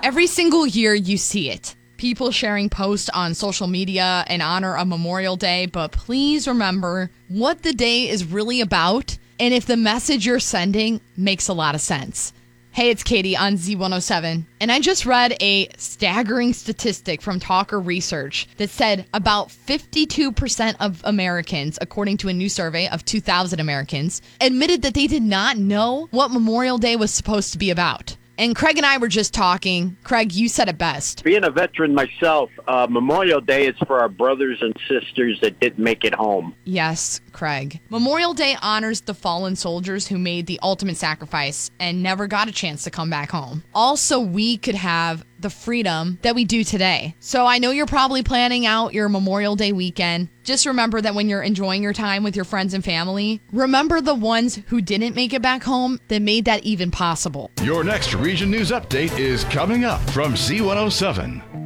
Every single year you see it. People sharing posts on social media in honor of Memorial Day, but please remember what the day is really about and if the message you're sending makes a lot of sense. Hey, it's Katie on Z107, and I just read a staggering statistic from Talker Research that said about 52% of Americans, according to a new survey of 2,000 Americans, admitted that they did not know what Memorial Day was supposed to be about. And Craig and I were just talking. Craig, you said it best. Being a veteran myself, Memorial Day is for our brothers and sisters that didn't make it home. Yes, Craig. Memorial Day honors the fallen soldiers who made the ultimate sacrifice and never got a chance to come back home. Also, we could have the freedom that we do today. So I know you're probably planning out your Memorial Day weekend. Just remember that when you're enjoying your time with your friends and family, remember the ones who didn't make it back home that made that even possible. Your next Region News Update is coming up from Z107.